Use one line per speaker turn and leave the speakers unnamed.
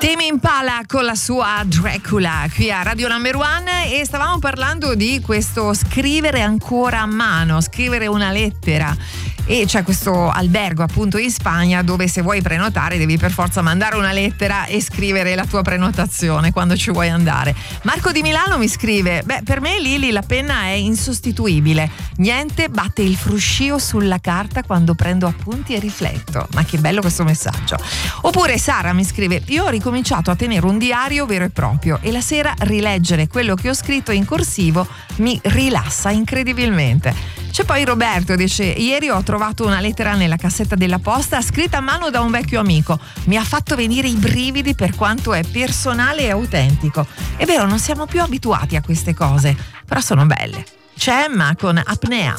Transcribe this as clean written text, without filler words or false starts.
Tame Impala con la sua Dracula qui a Radio Number One, e stavamo parlando di questo scrivere ancora a mano, scrivere una lettera. E c'è questo albergo appunto in Spagna dove se vuoi prenotare devi per forza mandare una lettera e scrivere la tua prenotazione quando ci vuoi andare. Marco di Milano mi scrive: per me Lili la penna è insostituibile, niente batte il fruscio sulla carta quando prendo appunti e rifletto. Ma che bello questo messaggio. Oppure Sara mi scrive: io ho ricominciato a tenere un diario vero e proprio e la sera rileggere quello che ho scritto in corsivo mi rilassa incredibilmente. C'è poi Roberto, dice: ieri ho trovato una lettera nella cassetta della posta scritta a mano da un vecchio amico, mi ha fatto venire i brividi per quanto è personale e autentico. È vero, non siamo più abituati a queste cose, però sono belle. C'è Emma con Apnea.